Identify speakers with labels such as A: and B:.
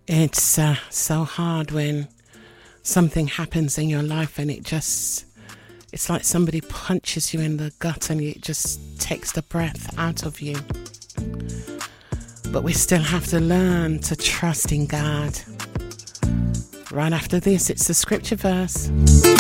A: It's so hard when something happens in your life and it's like somebody punches you in the gut and it just takes the breath out of you. But we still have to learn to trust in God. Right after this, it's the scripture verse.